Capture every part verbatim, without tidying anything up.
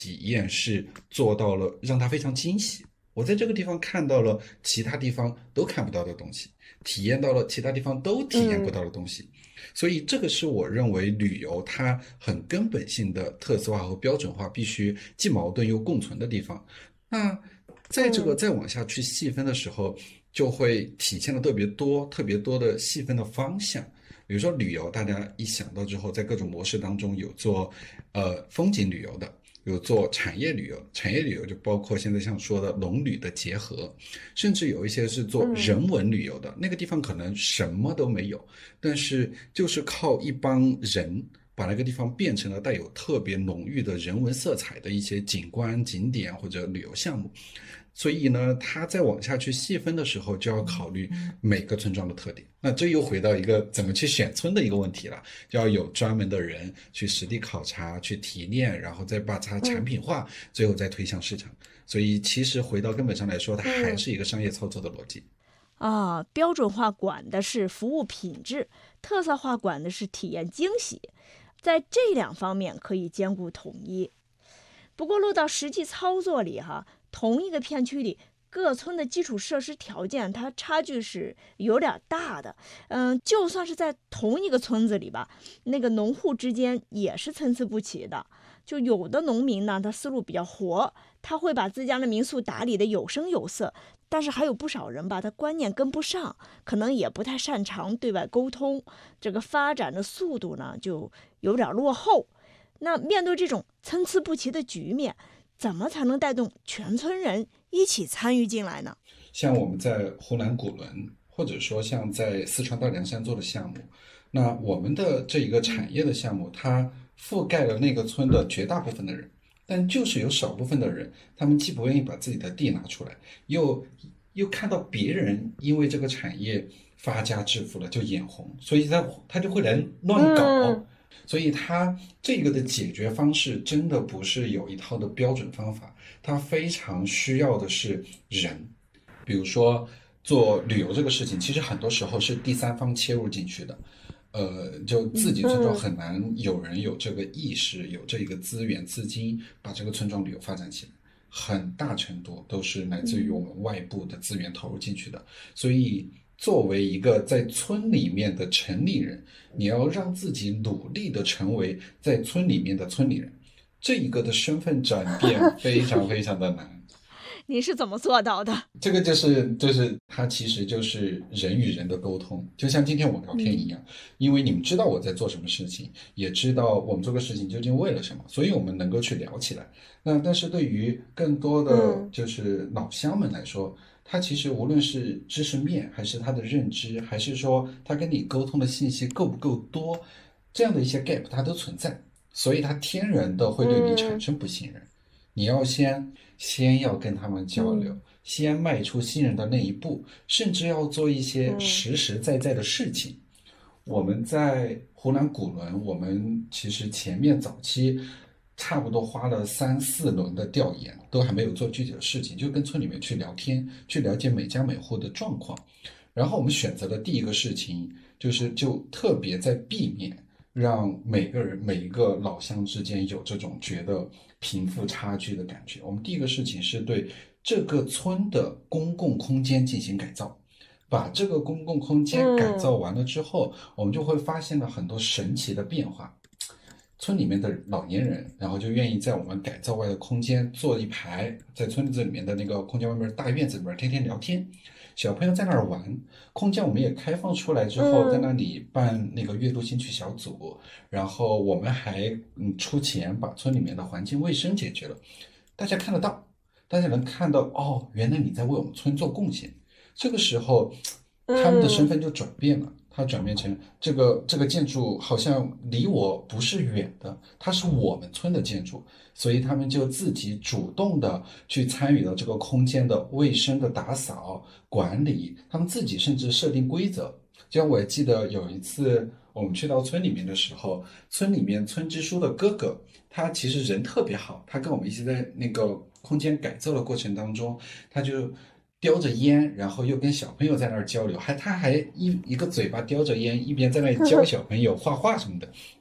体验是做到了让他非常惊喜。我在这个地方看到了其他地方都看不到的东西，体验到了其他地方都体验不嗯到的东西。所以这个是我认为旅游它很根本性的特色化和标准化必须既矛盾又共存的地方。那在这个嗯再往下去细分的时候，就会体现了特别多、特别多的细分的方向。比如说旅游，大家一想到之后，在各种模式当中有做呃风景旅游的，有做产业旅游，产业旅游就包括现在像说的农旅的结合，甚至有一些是做嗯人文旅游的，那个地方可能什么都没有，但是就是靠一帮人把那个地方变成了带有特别浓郁的人文色彩的一些景观景点或者旅游项目。所以呢，它再往下去细分的时候，就要考虑每个村庄的特点。那这又回到一个怎么去选村的一个问题了，就要有专门的人去实地考察、去提炼，然后再把它产嗯品化，最后再推向市场。所以其实回到根本上来说，它还嗯是一个商业操作的逻辑。 啊，标准化管的是服务品质，特色化管的是体验惊喜，在这两方面可以兼顾统一。不过落到实际操作里哈，同一个片区里各村的基础设施条件，它差距是有点大的。嗯，就算是在同一个村子里吧，那个农户之间也是参差不齐的。就有的农民呢，他思路比较活，他会把自家的民宿打理的有声有色，但是还有不少人吧，他观念跟不上，可能也不太擅长对外沟通，这个发展的速度呢就有点落后。那面对这种参差不齐的局面，怎么才能带动全村人一起参与进来呢？ 像我们在湖南古伦，或者说像在四川大凉山做的项目，那我们的这一个产业的项目，它覆盖了那个村的绝大部分的人，但就是有少部分的人，他们既不愿意把自己的地拿出来，又又看到别人因为这个产业发家致富了，就眼红，所以他他就会来乱搞。 嗯所以它这个的解决方式真的不是有一套的标准方法，它非常需要的是人。比如说做旅游这个事情，其实很多时候是第三方切入进去的，呃，就自己村庄嗯很难有人有这个意识，有这个资源资金把这个村庄旅游发展起来，很大程度都是来自于我嗯们外部的资源投入进去的。所以，作为一个在村里面的城里人，你要让自己努力的成为在村里面的村里人，这一个的身份转变非常非常的难。 你是怎么做到的？ 这个就是就是它其实就是人与人的沟通，就像今天我聊天一嗯样，因为你们知道我在做什么事情，也知道我们做个事情究竟为了什么，所以我们能够去聊起来。那但是对于更多的嗯就是老乡们来说，他其实无论是知识面，还是他的认知，还是说他跟你沟通的信息够不够多，这样的一些 gap 它都存在，所以他天然的会对你产嗯生不信任。你要先先要跟他们交流， 嗯先迈出信任的那一步，甚至要做一些嗯实实在在的事情。我们在湖南古伦，我们其实前面早期差不多花了三四轮的调研，都还没有做具体的事情，就跟村里面去聊天，去了解每家每户的状况。然后我们选择的第一个事情，就是就特别在避免让每个人每一个老乡之间有这种觉得贫富差距的感觉。我们第一个事情是对这个村的公共空间进行改造。把这个公共空间改造嗯完了之后，我们就会发现了很多神奇的变化。村里面的老年人，然后就愿意在我们改造外的空间坐一排，在村子里面的那个空间外面大院子里面天天聊天。小朋友在那儿玩，空间我们也开放出来之后，在那嗯里办那个阅读兴趣小组，然后我们还嗯出钱把村里面的环境卫生解决了，大家看得到，大家能看到哦，原来你在为我们村做贡献。这个时候，他们的身嗯份就转变了，它转变成这个这个建筑好像离我不是远的，它是我们村的建筑，所以他们就自己主动的去参与到这个空间的卫生的打扫管理，他们自己甚至设定规则。就像我也记得有一次我们去到村里面的时候，村里面村支书的哥哥，他其实人特别好，他跟我们一起在那个空间改造的过程当中，他就叼着烟，然后又跟小朋友在那儿交流，还他还一一个嘴巴叼着烟，一边在那里教小朋友画画什么的。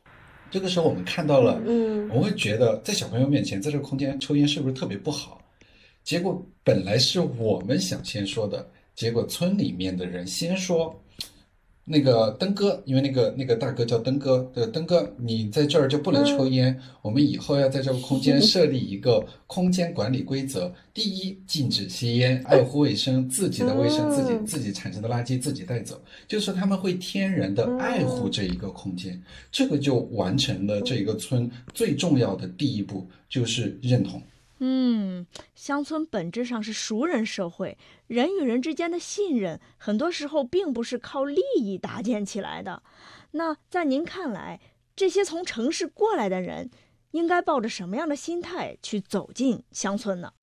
这个时候我们看到了， 嗯， 我们会觉得在小朋友面前，在这个空间抽烟是不是特别不好？结果本来是我们想先说的，结果村里面的人先说，那个登哥，因为那个那个大哥叫登哥，对，登哥，你在这儿就不能抽烟，嗯、我们以后要在这个空间设立一个空间管理规则。第一，禁止吸烟，爱护卫生，自己的卫生、嗯、自己自己产生的垃圾自己带走，就是他们会天然的爱护这一个空间，嗯、这个就完成了这个村最重要的第一步，就是认同。 嗯，乡村本质上是熟人社会，人与人之间的信任，很多时候并不是靠利益搭建起来的。那在您看来，这些从城市过来的人，应该抱着什么样的心态去走进乡村呢？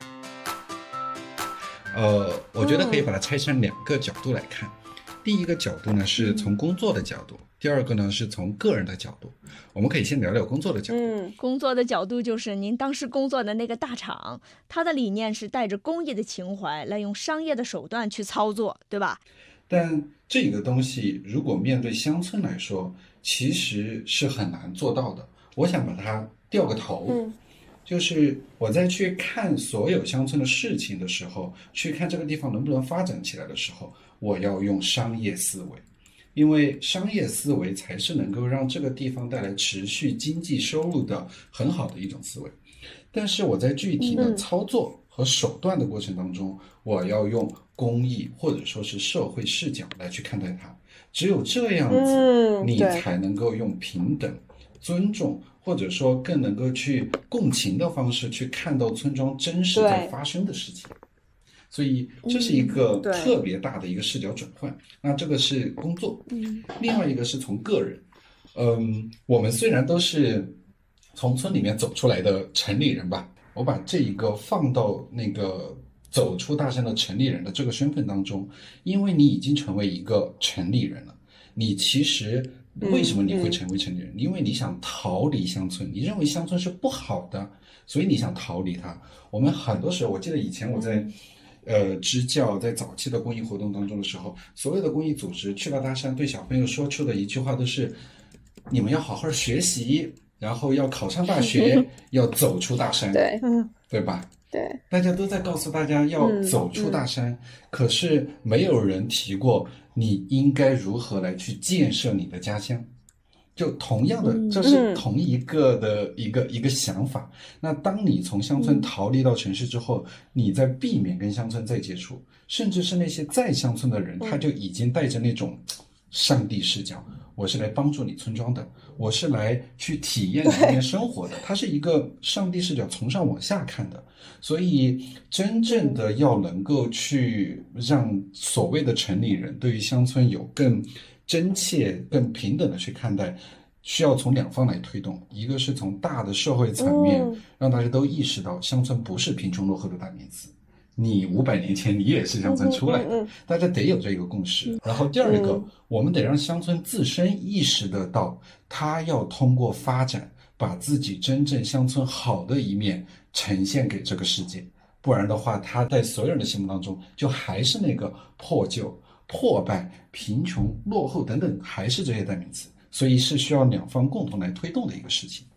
呃，我觉得可以把它拆成两个角度来看。嗯、第一个角度呢，是从工作的角度。嗯第二个呢，是从个人的角度。我们可以先聊聊工作的角度。 嗯，工作的角度就是您当时工作的那个大厂，它的理念是带着公益的情怀来用商业的手段去操作，对吧？ 但这个东西如果面对乡村来说，其实是很难做到的。我想把它掉个头。嗯，就是我在去看所有乡村的事情的时候，去看这个地方能不能发展起来的时候，我要用商业思维。因为商业思维才是能够让这个地方带来持续经济收入的很好的一种思维。但是我在具体的操作和手段的过程当中，嗯、我要用公益或者说是社会视角来去看待它。只有这样子，嗯、你才能够用平等、尊重，或者说更能够去共情的方式去看到村庄真实在发生的事情。所以这是一个特别大的一个视角转换。嗯、那这个是工作，嗯，另外一个是从个人。嗯，我们虽然都是从村里面走出来的城里人吧，我把这一个放到那个走出大山的城里人的这个身份当中，因为你已经成为一个城里人了，你其实为什么你会成为城里人？嗯嗯、因为你想逃离乡村，你认为乡村是不好的，所以你想逃离它。我们很多时候，我记得以前我在、嗯。呃，支教在早期的公益活动当中的时候，所有的公益组织去到大山，对小朋友说出的一句话都是：你们要好好学习，然后要考上大学，要走出大山， 对， 对吧？ 对， 大家都在告诉大家要走出大山，嗯、可是没有人提过你应该如何来去建设你的家乡。就同样的，这是同一个的一个、嗯、一个想法。那当你从乡村逃离到城市之后，嗯、你在避免跟乡村再接触，甚至是那些在乡村的人，嗯、他就已经带着那种上帝视角，我是来帮助你村庄的，我是来去体验你那边生活的，他是一个上帝视角从上往下看的。所以真正的要能够去让所谓的城里人对于乡村有更真切、更平等的去看待，需要从两方来推动。一个是从大的社会层面，嗯、让大家都意识到乡村不是贫穷落后的大名词。你五百年前你也是乡村出来的，嗯嗯嗯、大家得有这个共识。嗯、然后第二个，嗯、我们得让乡村自身意识得到，他要通过发展，把自己真正乡村好的一面呈现给这个世界。不然的话，他在所有人的心目当中，就还是那个破旧、破败、贫穷、落后等等，还是这些代名词，所以是需要两方共同来推动的一个事情。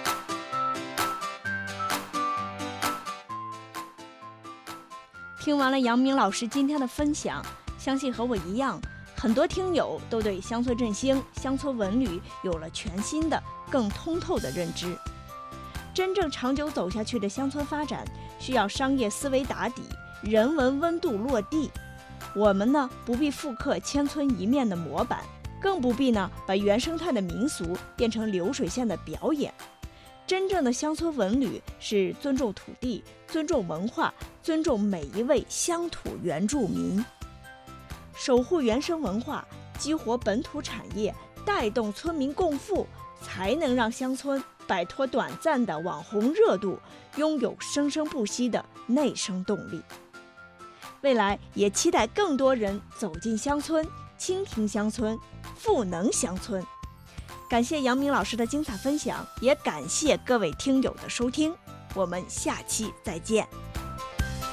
听完了杨明老师今天的分享，相信和我一样，很多听友都对乡村振兴、乡村文旅有了全新的、更通透的认知。真正长久走下去的乡村发展，需要商业思维打底，人文温度落地。我们呢，不必复刻千村一面的模板，更不必呢把原生态的民俗变成流水线的表演。真正的乡村文旅是尊重土地、尊重文化、尊重每一位乡土原住民，守护原生文化，激活本土产业，带动村民共富，才能让乡村摆脱短暂的网红热度，拥有生生不息的内生动力。未来也期待更多人走进乡村，倾听乡村，赋能乡村。感谢杨明老师的精彩分享，也感谢各位听友的收听，我们下期再见。